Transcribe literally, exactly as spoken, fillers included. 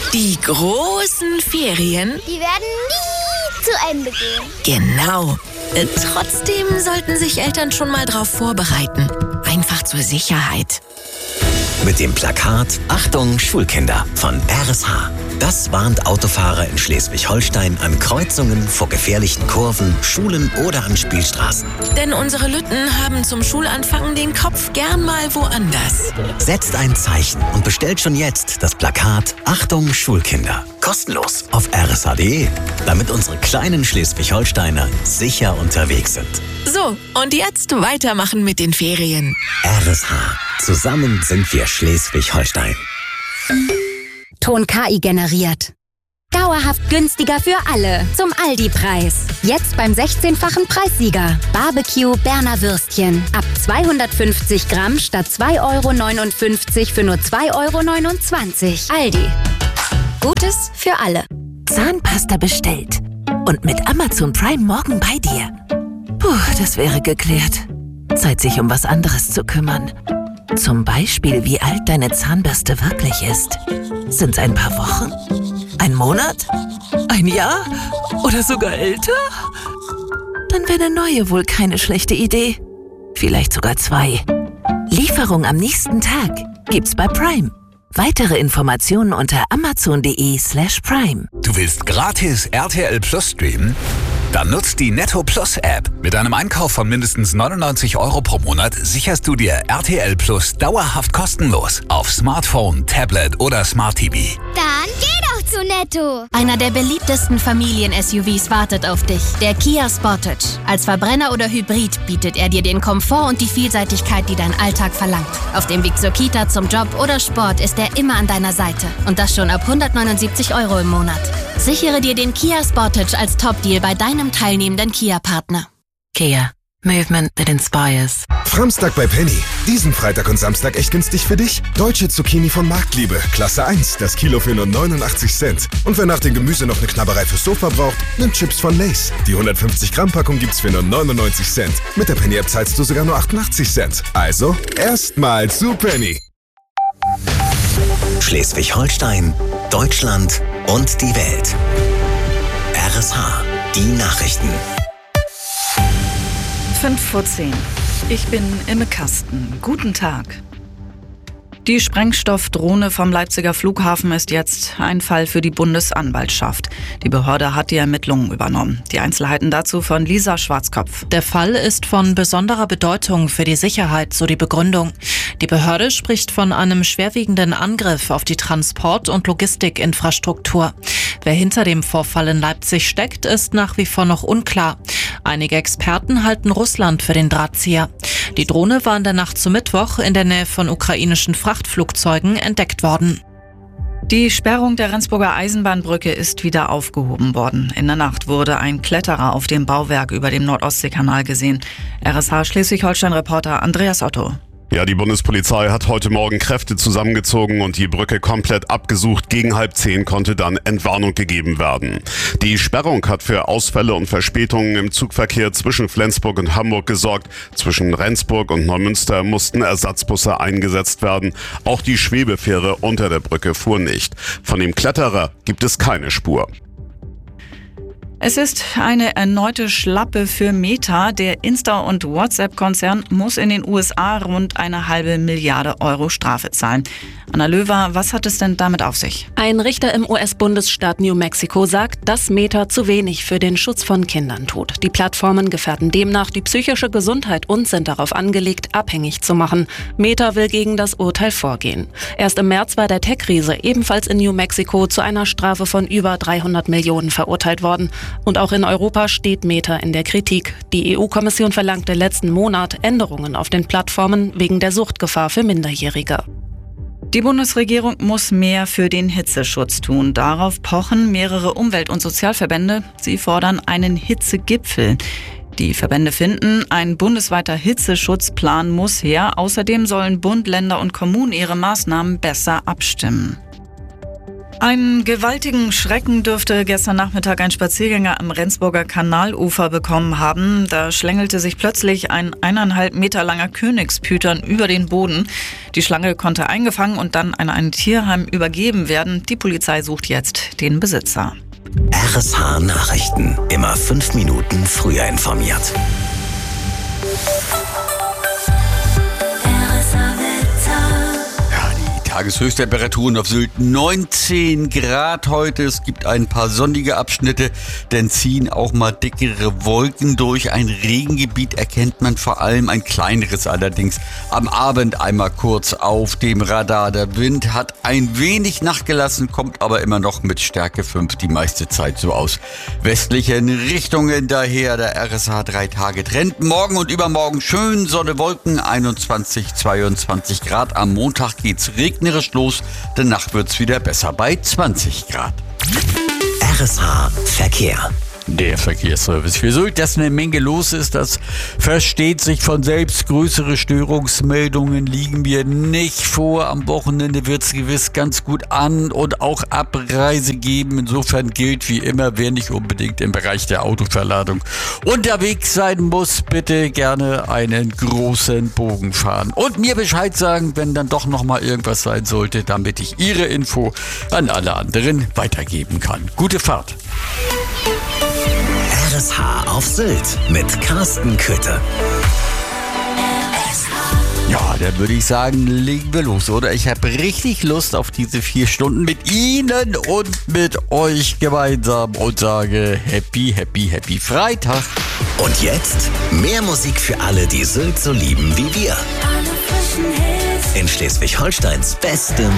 Die großen Ferien, die werden nie zu Ende gehen. Genau. Äh, trotzdem sollten sich Eltern schon mal drauf vorbereiten. Einfach zur Sicherheit. Mit dem Plakat Achtung Schulkinder von R S H. Das warnt Autofahrer in Schleswig-Holstein an Kreuzungen, vor gefährlichen Kurven, Schulen oder an Spielstraßen. Denn unsere Lütten haben zum Schulanfang den Kopf gern mal woanders. Setzt ein Zeichen und bestellt schon jetzt das Plakat Achtung Schulkinder. Kostenlos auf r s h punkt d e, damit unsere kleinen Schleswig-Holsteiner sicher unterwegs sind. So, und jetzt weitermachen mit den Ferien. R S H. Zusammen sind wir Schleswig-Holstein. Ton K I generiert. Dauerhaft günstiger für alle. Zum Aldi-Preis. Jetzt beim sechzehnfachen Preissieger. Barbecue Berner Würstchen. Ab zweihundertfünfzig Gramm statt zwei Euro neunundfünfzig für nur zwei Euro neunundzwanzig. Aldi. Gutes für alle. Zahnpasta bestellt. Und mit Amazon Prime morgen bei dir. Puh, das wäre geklärt. Zeit, sich um was anderes zu kümmern. Zum Beispiel, wie alt deine Zahnbürste wirklich ist. Sind's ein paar Wochen? Ein Monat? Ein Jahr? Oder sogar älter? Dann wäre eine neue wohl keine schlechte Idee. Vielleicht sogar zwei. Lieferung am nächsten Tag gibt's bei Prime. Weitere Informationen unter amazon punkt de slash prime. Du willst gratis R T L Plus streamen? Dann nutzt die Netto Plus App. Mit einem Einkauf von mindestens neunundneunzig Euro pro Monat sicherst du dir R T L Plus dauerhaft kostenlos auf Smartphone, Tablet oder Smart T V. Dann geh doch zu Netto. Einer der beliebtesten Familien-S U Vs wartet auf dich. Der Kia Sportage. Als Verbrenner oder Hybrid bietet er dir den Komfort und die Vielseitigkeit, die dein Alltag verlangt. Auf dem Weg zur Kita, zum Job oder Sport ist er immer an deiner Seite. Und das schon ab hundertneunundsiebzig Euro im Monat. Sichere dir den Kia Sportage als Top-Deal bei deinem teilnehmenden Kia-Partner. Kia. Movement that inspires. Framstag bei Penny. Diesen Freitag und Samstag echt günstig für dich. Deutsche Zucchini von Marktliebe. Klasse eins. Das Kilo für nur neunundachtzig Cent. Und wer nach dem Gemüse noch eine Knabberei fürs Sofa braucht, nimmt Chips von Lay's. Die hundertfünfzig Gramm Packung gibt's für nur neunundneunzig Cent. Mit der Penny-App zahlst du sogar nur achtundachtzig Cent. Also, erstmal zu Penny. Schleswig-Holstein, Deutschland und die Welt. R S H. Die Nachrichten. fünf vor zehn. Ich bin Imme Kasten. Guten Tag. Die Sprengstoffdrohne vom Leipziger Flughafen ist jetzt ein Fall für die Bundesanwaltschaft. Die Behörde hat die Ermittlungen übernommen. Die Einzelheiten dazu von Lisa Schwarzkopf. Der Fall ist von besonderer Bedeutung für die Sicherheit, so die Begründung. Die Behörde spricht von einem schwerwiegenden Angriff auf die Transport- und Logistikinfrastruktur. Wer hinter dem Vorfall in Leipzig steckt, ist nach wie vor noch unklar. Einige Experten halten Russland für den Drahtzieher. Die Drohne war in der Nacht zu Mittwoch in der Nähe von ukrainischen Frachtflugzeugen entdeckt worden. Die Sperrung der Rendsburger Eisenbahnbrücke ist wieder aufgehoben worden. In der Nacht wurde ein Kletterer auf dem Bauwerk über dem Nordostseekanal gesehen. R S H Schleswig-Holstein-Reporter Andreas Otto. Ja, die Bundespolizei hat heute Morgen Kräfte zusammengezogen und die Brücke komplett abgesucht. Gegen halb zehn konnte dann Entwarnung gegeben werden. Die Sperrung hat für Ausfälle und Verspätungen im Zugverkehr zwischen Flensburg und Hamburg gesorgt. Zwischen Rendsburg und Neumünster mussten Ersatzbusse eingesetzt werden. Auch die Schwebefähre unter der Brücke fuhr nicht. Von dem Kletterer gibt es keine Spur. Es ist eine erneute Schlappe für Meta. Der Insta- und WhatsApp-Konzern muss in den U S A rund eine halbe Milliarde Euro Strafe zahlen. Anna Löwer, was hat es denn damit auf sich? Ein Richter im U S-Bundesstaat New Mexico sagt, dass Meta zu wenig für den Schutz von Kindern tut. Die Plattformen gefährden demnach die psychische Gesundheit und sind darauf angelegt, abhängig zu machen. Meta will gegen das Urteil vorgehen. Erst im März war der Tech-Riese ebenfalls in New Mexico zu einer Strafe von über dreihundert Millionen verurteilt worden. Und auch in Europa steht Meta in der Kritik. Die E U-Kommission verlangte letzten Monat Änderungen auf den Plattformen wegen der Suchtgefahr für Minderjährige. Die Bundesregierung muss mehr für den Hitzeschutz tun. Darauf pochen mehrere Umwelt- und Sozialverbände. Sie fordern einen Hitzegipfel. Die Verbände finden, ein bundesweiter Hitzeschutzplan muss her. Außerdem sollen Bund, Länder und Kommunen ihre Maßnahmen besser abstimmen. Einen gewaltigen Schrecken dürfte gestern Nachmittag ein Spaziergänger am Rendsburger Kanalufer bekommen haben. Da schlängelte sich plötzlich ein eineinhalb Meter langer Königspython über den Boden. Die Schlange konnte eingefangen und dann an ein Tierheim übergeben werden. Die Polizei sucht jetzt den Besitzer. R S H Nachrichten. Immer fünf Minuten früher informiert. Tageshöchsttemperaturen auf Sylt neunzehn Grad heute. Es gibt ein paar sonnige Abschnitte, denn ziehen auch mal dickere Wolken durch. Ein Regengebiet erkennt man vor allem, ein kleineres allerdings am Abend einmal kurz auf dem Radar. Der Wind hat ein wenig nachgelassen, kommt aber immer noch mit Stärke fünf die meiste Zeit so aus westlichen Richtungen. Daher der R S H drei Tage Trend. Morgen und übermorgen schön Sonne, Wolken, einundzwanzig, zweiundzwanzig Grad. Am Montag geht's regnerisch los, danach wird's wieder besser bei zwanzig Grad. R S H Verkehr. Der Verkehrsservice für Sylt, dass eine Menge los ist, das versteht sich von selbst. Größere Störungsmeldungen liegen mir nicht vor. Am Wochenende wird es gewiss ganz gut an- und auch Abreise geben. Insofern gilt wie immer, wer nicht unbedingt im Bereich der Autoverladung unterwegs sein muss, bitte gerne einen großen Bogen fahren. Und mir Bescheid sagen, wenn dann doch nochmal irgendwas sein sollte, damit ich Ihre Info an alle anderen weitergeben kann. Gute Fahrt! R S H auf Sylt mit Carsten Köthe. Ja, dann würde ich sagen, legen wir los, oder? Ich habe richtig Lust auf diese vier Stunden mit Ihnen und mit euch gemeinsam und sage Happy, Happy, Happy Freitag. Und jetzt mehr Musik für alle, die Sylt so lieben wie wir. In Schleswig-Holsteins bestem